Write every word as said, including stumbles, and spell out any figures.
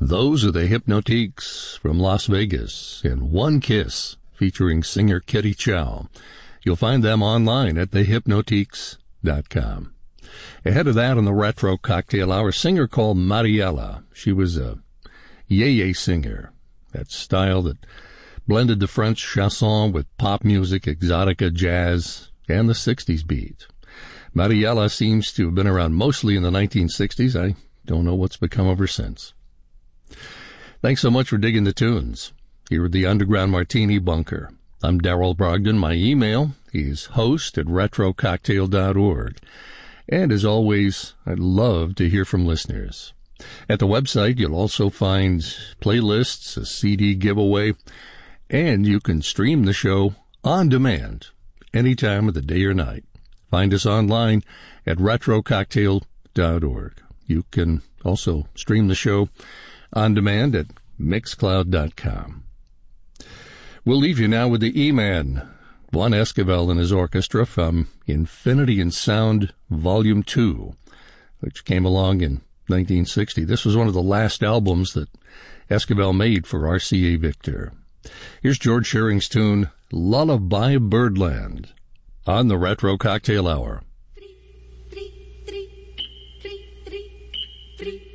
Those are the Hypnotiques from Las Vegas in One Kiss, featuring singer Kitty Chow. You'll find them online at the hypnotiques dot com. Ahead of that, in the Retro Cocktail Hour, a singer called Mariella. She was a yeye singer, that style that blended the French chanson with pop music, exotica, jazz, and the sixties beat. Mariella seems to have been around mostly in the nineteen sixties. I don't know what's become of her since. Thanks so much for digging the tunes here at the Underground Martini Bunker. I'm Darrell Brogdon. My email is host at retro cocktail dot org. And as always, I'd love to hear from listeners. At the website, you'll also find playlists, a C D giveaway, and you can stream the show on demand any time of the day or night. Find us online at retro cocktail dot org. You can also stream the show on demand at mixcloud dot com. We'll leave you now with the E-Man, Juan Esquivel and his orchestra from Infinity in Sound Volume two, which came along in nineteen sixty. This was one of the last albums that Esquivel made for R C A Victor. Here's George Shearing's tune, Lullaby Birdland, on the Retro Cocktail Hour. Three, three, three, three, three, three.